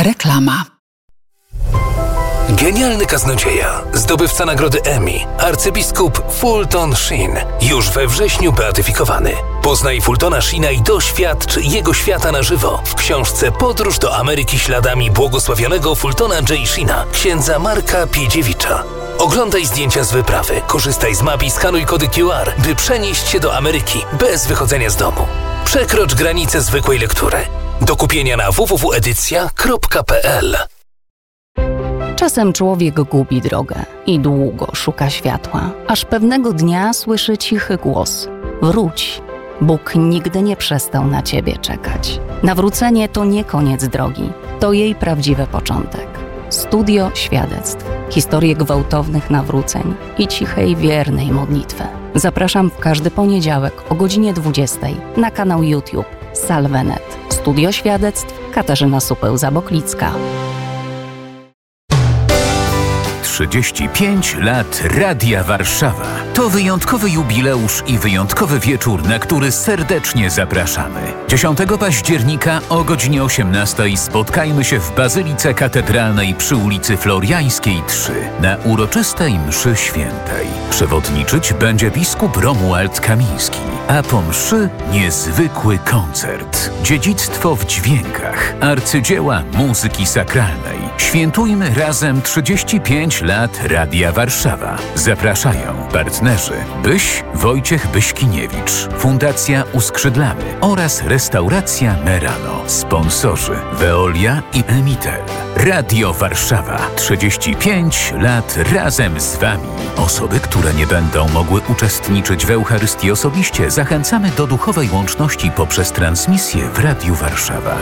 Reklama. Genialny kaznodzieja, zdobywca nagrody Emmy, arcybiskup Fulton Sheen, już we wrześniu beatyfikowany. Poznaj Fultona Sheena i doświadcz jego świata na żywo w książce Podróż do Ameryki śladami błogosławionego Fultona J. Sheena, księdza Marka Piedziewicza. Oglądaj zdjęcia z wyprawy, korzystaj z map i skanuj kody QR, by przenieść się do Ameryki bez wychodzenia z domu. Przekrocz granicę zwykłej lektury. Do kupienia na www.edycja.pl. Czasem człowiek gubi drogę i długo szuka światła, aż pewnego dnia słyszy cichy głos: wróć, Bóg nigdy nie przestał na ciebie czekać. Nawrócenie to nie koniec drogi, to jej prawdziwy początek. Studio świadectw, historie gwałtownych nawróceń i cichej, wiernej modlitwy. Zapraszam w każdy poniedziałek o godzinie 20 na kanał YouTube Salvenet. Studio świadectw, Katarzyna Supeł-Zaboklicka. 35 lat Radia Warszawa. To wyjątkowy jubileusz i wyjątkowy wieczór, na który serdecznie zapraszamy. 10 października o godzinie 18 spotkajmy się w Bazylice Katedralnej przy ulicy Floriańskiej 3 na uroczystej mszy świętej. Przewodniczyć będzie biskup Romuald Kamiński, a po mszy niezwykły koncert. Dziedzictwo w dźwiękach, arcydzieła muzyki sakralnej. Świętujmy razem 35 lat Radia Warszawa. Zapraszają partnerzy Byś, Wojciech Byśkiniewicz, Fundacja Uskrzydlamy oraz Restauracja Merano. Sponsorzy Veolia i Emitel. Radio Warszawa. 35 lat razem z Wami. Osoby, które nie będą mogły uczestniczyć w Eucharystii osobiście, zachęcamy do duchowej łączności poprzez transmisję w Radiu Warszawa.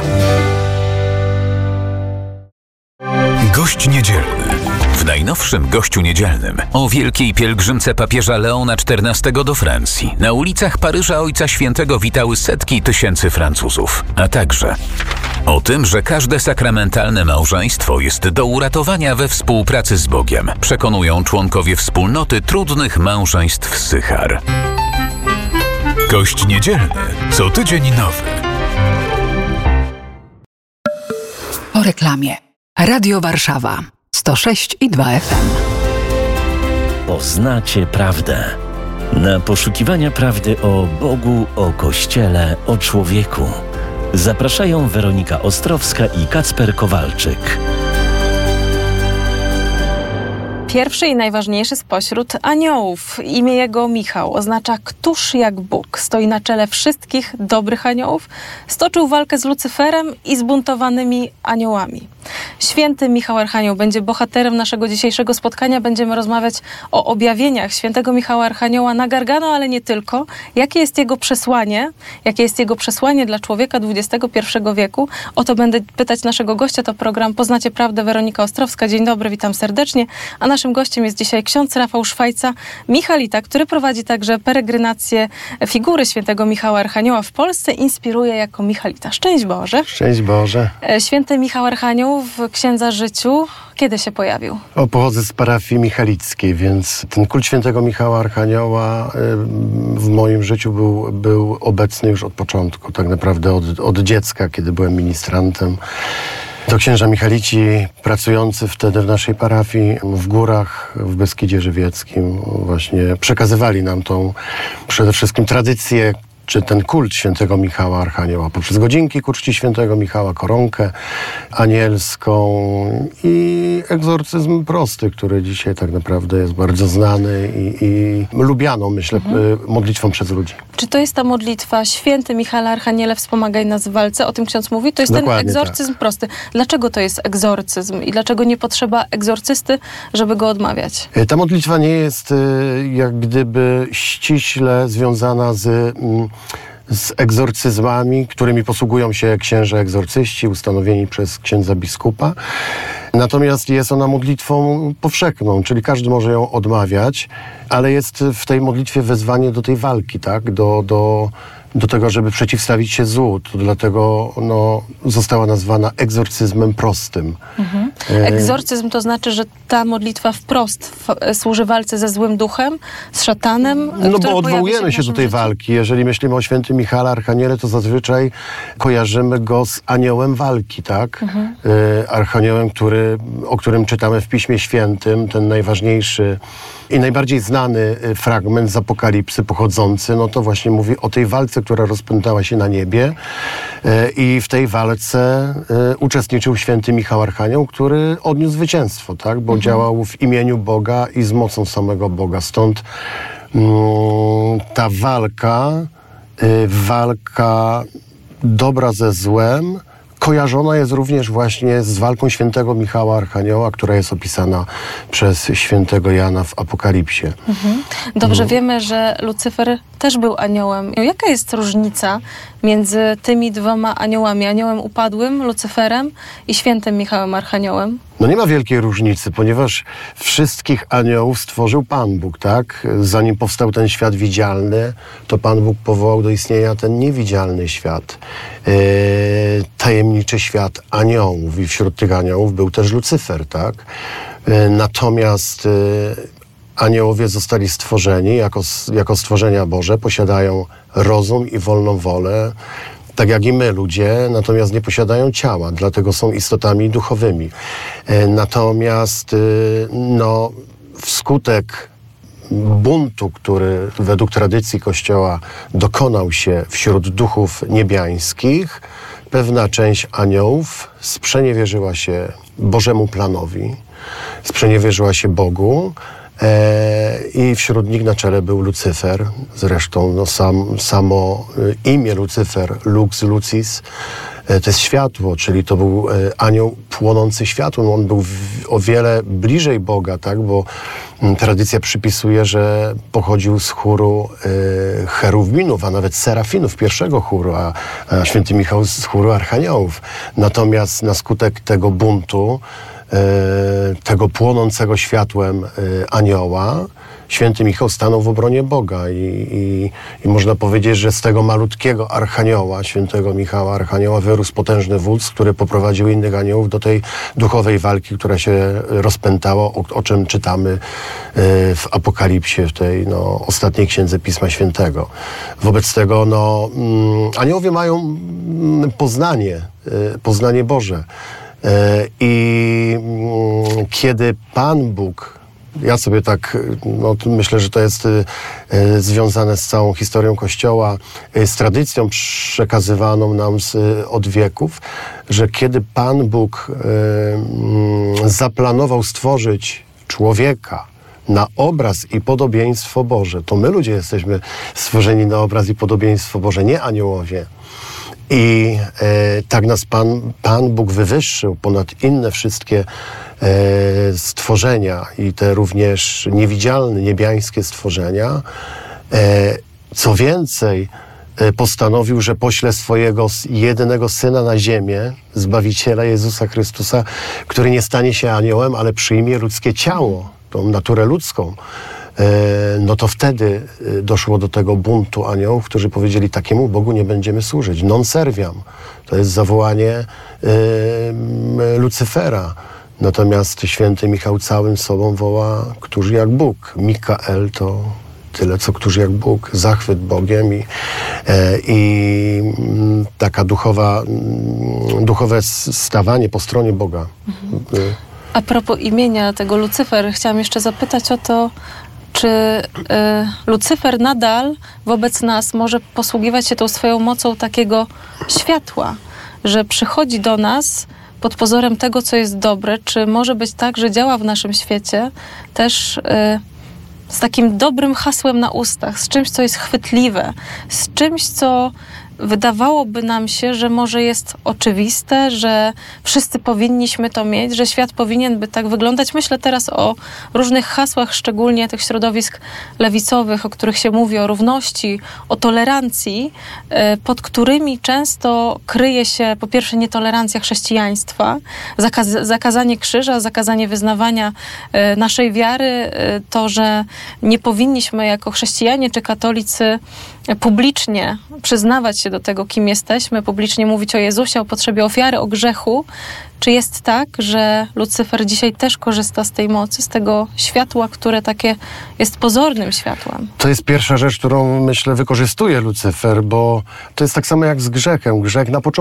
Gość niedzielny. W najnowszym Gościu Niedzielnym o wielkiej pielgrzymce papieża Leona XIV do Francji na ulicach Paryża Ojca Świętego witały setki tysięcy Francuzów, a także o tym, że każde sakramentalne małżeństwo jest do uratowania we współpracy z Bogiem, przekonują członkowie wspólnoty trudnych małżeństw Sychar. Gość Niedzielny. Co tydzień nowy. Po reklamie. Radio Warszawa 106,2 FM. Poznacie prawdę. Na poszukiwania prawdy o Bogu, o Kościele, o człowieku zapraszają Weronika Ostrowska i Kacper Kowalczyk. Pierwszy i najważniejszy spośród aniołów. Imię jego Michał oznacza któż jak Bóg. Stoi na czele wszystkich dobrych aniołów. Stoczył walkę z Lucyferem i zbuntowanymi aniołami. Święty Michał Archanioł będzie bohaterem naszego dzisiejszego spotkania. Będziemy rozmawiać o objawieniach świętego Michała Archanioła na Gargano, ale nie tylko. Jakie jest jego przesłanie? Jakie jest jego przesłanie dla człowieka XXI wieku? O to będę pytać naszego gościa. To program Poznacie Prawdę, Weronika Ostrowska. Dzień dobry, witam serdecznie. A naszym gościem jest dzisiaj ksiądz Rafał Szwajca, Michalita, który prowadzi także peregrinację figury świętego Michała Archanioła w Polsce. Inspiruje jako Michalita. Szczęść Boże. Szczęść Boże. Święty Michał Archanioł w księdza życiu kiedy się pojawił? Pochodzę z parafii michalickiej, więc ten kult świętego Michała Archanioła w moim życiu był obecny już od początku. Tak naprawdę od dziecka, kiedy byłem ministrantem. To księża michalici pracujący wtedy w naszej parafii w górach, w Beskidzie Żywieckim właśnie przekazywali nam tą przede wszystkim tradycję, czy ten kult świętego Michała Archanioła poprzez godzinki ku czci świętego Michała, koronkę anielską i egzorcyzm prosty, który dzisiaj tak naprawdę jest bardzo znany i lubianą, myślę, modlitwą przez ludzi. Czy to jest ta modlitwa Święty Michale Archaniele, wspomagaj nas w walce? O tym ksiądz mówi. To jest Dokładnie ten egzorcyzm prosty. Dlaczego to jest egzorcyzm i dlaczego nie potrzeba egzorcysty, żeby go odmawiać? Ta modlitwa nie jest jak gdyby ściśle związana z egzorcyzmami, którymi posługują się księża egzorcyści ustanowieni przez księdza biskupa. Natomiast jest ona modlitwą powszechną, czyli każdy może ją odmawiać, ale jest w tej modlitwie wezwanie do tej walki, tak? Do do tego, żeby przeciwstawić się złu. To dlatego została nazwana egzorcyzmem prostym. Egzorcyzm to znaczy, że ta modlitwa wprost służy walce ze złym duchem, z szatanem. Bo odwołujemy się do tej walki. Jeżeli myślimy o świętym Michale Archaniele, to zazwyczaj kojarzymy go z aniołem walki, tak? Archaniołem, o którym czytamy w Piśmie Świętym, ten najważniejszy i najbardziej znany fragment z Apokalipsy pochodzący, to właśnie mówi o tej walce, która rozpętała się na niebie i w tej walce uczestniczył święty Michał Archanioł, który odniósł zwycięstwo, tak? Bo działał w imieniu Boga i z mocą samego Boga. Stąd ta walka dobra ze złem kojarzona jest również właśnie z walką świętego Michała Archanioła, która jest opisana przez świętego Jana w Apokalipsie. Dobrze wiemy, że Lucyfer też był aniołem. Jaka jest różnica między tymi dwoma aniołami? Aniołem upadłym, Lucyferem, i świętym Michałem Archaniołem? Nie ma wielkiej różnicy, ponieważ wszystkich aniołów stworzył Pan Bóg, tak? Zanim powstał ten świat widzialny, to Pan Bóg powołał do istnienia ten niewidzialny świat. Tajemniczy świat aniołów i wśród tych aniołów był też Lucyfer, tak? Natomiast aniołowie zostali stworzeni jako stworzenia Boże, posiadają rozum i wolną wolę, tak jak i my, ludzie, natomiast nie posiadają ciała, dlatego są istotami duchowymi. Natomiast wskutek buntu, który według tradycji Kościoła dokonał się wśród duchów niebiańskich, pewna część aniołów sprzeniewierzyła się Bożemu planowi, sprzeniewierzyła się Bogu, i wśród nich na czele był Lucyfer. Zresztą samo imię Lucyfer, Lux Lucis, to jest światło, czyli to był anioł płonący światłem. On był o wiele bliżej Boga, tak? Bo tradycja przypisuje, że pochodził z chóru cherubinów, a nawet serafinów, pierwszego chóru, a święty Michał z chóru archaniołów. Natomiast na skutek tego buntu, tego płonącego światłem anioła, święty Michał stanął w obronie Boga i można powiedzieć, że z tego malutkiego archanioła, świętego Michała Archanioła, wyrósł potężny wódz, który poprowadził innych aniołów do tej duchowej walki, która się rozpętała, o czym czytamy w Apokalipsie, w tej ostatniej księdze Pisma Świętego. Wobec tego aniołowie mają poznanie Boże. I kiedy Pan Bóg, ja sobie tak, myślę, że to jest związane z całą historią Kościoła, z tradycją przekazywaną nam od wieków, że kiedy Pan Bóg zaplanował stworzyć człowieka na obraz i podobieństwo Boże, to my ludzie jesteśmy stworzeni na obraz i podobieństwo Boże, nie aniołowie. I tak nas Pan Bóg wywyższył ponad inne wszystkie stworzenia i te również niewidzialne, niebiańskie stworzenia. Co więcej, postanowił, że pośle swojego jedynego Syna na ziemię, Zbawiciela Jezusa Chrystusa, który nie stanie się aniołem, ale przyjmie ludzkie ciało, tą naturę ludzką. To wtedy doszło do tego buntu aniołów, którzy powiedzieli, takiemu Bogu nie będziemy służyć. Non serviam. To jest zawołanie Lucyfera. Natomiast święty Michał całym sobą woła, któż jak Bóg. Mikael to tyle, co któż jak Bóg. Zachwyt Bogiem i taka duchowe stawanie po stronie Boga. A propos imienia tego Lucyfer, chciałam jeszcze zapytać o to, czy Lucyfer nadal wobec nas może posługiwać się tą swoją mocą takiego światła, że przychodzi do nas pod pozorem tego, co jest dobre? Czy może być tak, że działa w naszym świecie też z takim dobrym hasłem na ustach, z czymś, co jest chwytliwe, z czymś, co wydawałoby nam się, że może jest oczywiste, że wszyscy powinniśmy to mieć, że świat powinien by tak wyglądać. Myślę teraz o różnych hasłach, szczególnie tych środowisk lewicowych, o których się mówi, o równości, o tolerancji, pod którymi często kryje się po pierwsze nietolerancja chrześcijaństwa, zakazanie krzyża, zakazanie wyznawania naszej wiary, to, że nie powinniśmy jako chrześcijanie czy katolicy publicznie przyznawać się do tego, kim jesteśmy, publicznie mówić o Jezusie, o potrzebie ofiary, o grzechu. Czy jest tak, że Lucyfer dzisiaj też korzysta z tej mocy, z tego światła, które takie jest pozornym światłem? To jest pierwsza rzecz, którą myślę wykorzystuje Lucyfer, bo to jest tak samo jak z grzechem. Grzech na początku